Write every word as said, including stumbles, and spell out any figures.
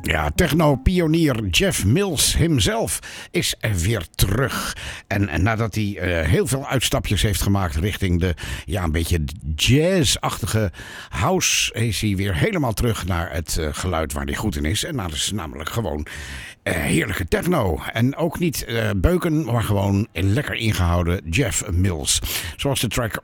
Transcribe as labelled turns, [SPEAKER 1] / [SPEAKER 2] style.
[SPEAKER 1] Ja, techno-pionier Jeff Mills himself is weer terug. En, en nadat hij uh, heel veel uitstapjes heeft gemaakt richting de ja, een beetje jazz-achtige house, is hij weer helemaal terug naar het uh, geluid waar hij goed in is. En dat is namelijk gewoon uh, heerlijke techno. En ook niet uh, beuken, maar gewoon lekker ingehouden Jeff Mills. Zoals de track